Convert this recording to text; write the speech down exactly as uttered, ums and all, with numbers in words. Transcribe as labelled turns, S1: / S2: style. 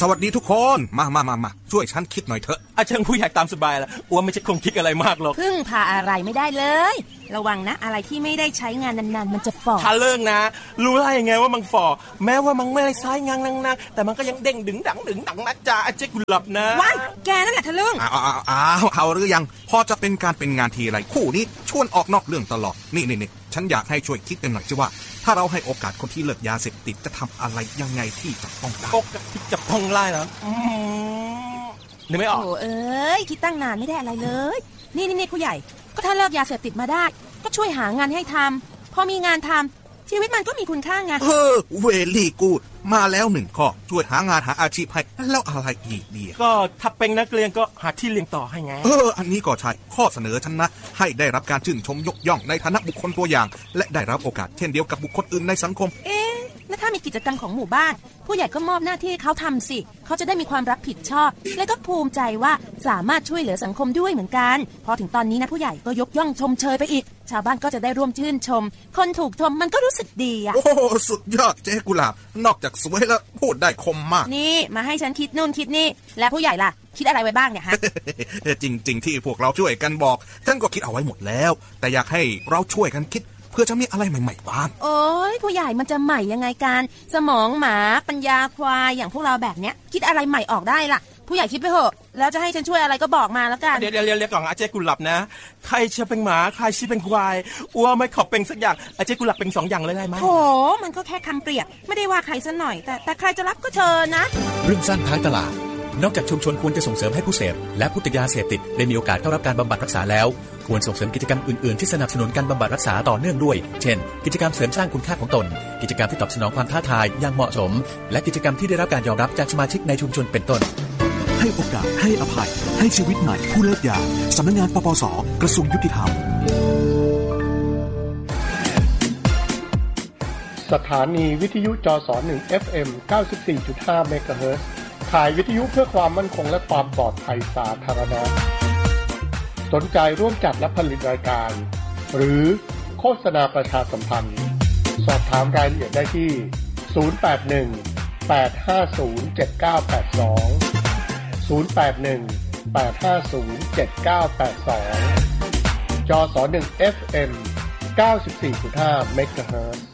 S1: สวัสดีทุกคนมามามามาช่วยฉันคิดหน่อยเถอะ
S2: อาจารย์ผู้ใหญ่ตามสบายละอ้วนไม่ใช่คงคิดอะไรมากหรอก
S3: พึ่งพาอะไรไม่ได้เลยระวังนะอะไรที่ไม่ได้ใช้งานนานๆมันจะฝ่อ
S2: ถ้าเลิกนะรู้ได้ยังไงว่ามันฝ่อแม้ว่ามันไม่ได้ใช้งานนานๆแต่มันก็ยังเด้งดึงดังดึงดังนะจ๊ะอาจารย์กุหลาบนะ
S3: ว้ายแกนั่นแหละทะลึ่ง
S1: อ้าวอ้าวเอาหรือยังพอจะเป็นการเป็นงานทีไรคู่นี้ชวนออกนอกเรื่องตลอดนี่นี่นี่ฉันอยากให้ช่วยคิดกันหน่อยสิว่าถ้าเราให้โอกาสคนที่เลิกยาเสพติดจะทำอะไรยังไงที่จะต้องได้
S2: โอกาสที่จะต้องได้นะนึกไม่ออก
S3: โอ้เอ้ยคิดตั้งนานไม่ได้อะไรเลยนี่นี่ผู้ใหญ่ก็ถ้าเลิกยาเสพติดมาได้ก็ช่วยหางานให้ทำพอมีงานทำชีวิตมันก็มีคุณค่าไง
S1: เออเวลี่กูดมาแล้วหนึ่งข้อช่วยหางานหาอาชีพให้แล้วอะไรอีกดี
S2: ก็ถ้าเป็นนักเรียนก็หาที่เรียนต่อให้ไง
S1: เอออันนี้ก็ใช่ข้อเสนอฉันนะให้ได้รับการชื่นชมยกย่องในฐานะบุคคลตัวอย่างและได้รับโอกาสเช่นเดียวกับบุคคลอื่นในสังคม
S3: เอ๊ะแล้วถ้ามีกิจกรรมของหมู่บ้านผู้ใหญ่ก็มอบหน้าที่เขาทำสิเขาจะได้มีความรับผิดชอบและก็ภูมิใจว่าสามารถช่วยเหลือสังคมด้วยเหมือนกันพอถึงตอนนี้นะผู้ใหญ่ก็ยกย่องชมเชยไปอีกชาวบ้านก็จะได้ร่วมชื่นชมคนถูกชมมันก็รู้สึกดีอ่ะ
S1: โอ้สุดยอดเจ๊กุหลาบนอกจากสวยแล้วพูดได้คมมาก
S3: นี่มาให้ฉันคิดนู่นคิดนี่และผู้ใหญ่ล่ะคิดอะไรไว้บ้างเนี่ยฮะ
S1: จริงๆที่พวกเราช่วยกันบอกท่านก็คิดเอาไว้หมดแล้วแต่อยากให้เราช่วยกันคิดเพื่อจะมีอะไรใหม่ๆบ้าง
S3: โอ้ยผู้ใหญ่มันจะใหม่ยังไงกันสมองหมาปัญญาควายอย่างพวกเราแบบเนี้ยคิดอะไรใหม่ออกได้ล่ะผู้ใหญ่คิดไปเถอะแล้วจะให้ฉันช่วยอะไรก็บอกมาแล้วกัน
S2: เดี๋ยวเดี๋ยวเดี๋ยวก่อนอาเจ๊กุหลาบนะใครจะเป็นหมาใครจะเป็นควายอ้วไม่ขอเป็นสักอย่างอาเจ๊กุหลาบเป็นสองอย่างเลยได้ไหม
S3: โอ้มันก็แค่คำเปรียบไม่ได้ว่าใครซะหน่อยแต่แต่ใครจะรับก็เชิญนะ
S4: เรื่องสั้นท้ายตลาดนอกจากชุมชนควรจะส่งเสริมให้ผู้เสพและผู้ติดยาเสพติดได้มีโอกาสเข้ารับการบำบัดรักษาแล้วควรส่งเสริมกิจกรรมอื่นๆที่สนับสนุนการบำบัดรักษาต่อเนื่องด้วยเช่นกิจกรรมเสริมสร้างคุณค่าของตนกิจกรรมที่ตอบสนองความท้าทายอย่างเหมาะสมและกิจกรรมที่ได้รับการยอมรับจากสมาชิกในชุมชนเป็นต้น
S5: ให้โอกาสให้อภัยให้ชีวิตใหม่ผู้เลิกยาสำนักงานปปส.กระทรวงยุติธรรม
S6: สถานีวิทยุจสหนึ่ง เอฟ เอ็ม เก้าสิบสี่จุดห้า เมกะเฮิรตซ์ถ่ายวิทยุเพื่อความมั่นคงและความปลอดภัยสาธารณะสนใจร่วมจัดและผลิตรายการหรือโฆษณาประชาสัมพันธ์สอบถามรายละเอียดได้ที่ศูนย์ แปด หนึ่ง แปด ห้า ศูนย์ เจ็ด เก้า แปด สอง ศูนย์ แปด หนึ่ง แปด ห้า ศูนย์ เจ็ด เก้า แปด สองจสหนึ่ง เอฟ เอ็ม เก้าสิบสี่จุดห้า เมกะเฮิรตซ์